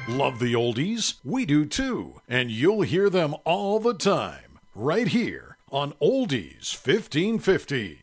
Love the oldies? We do too, and you'll hear them all the time, right here on Oldies 1550.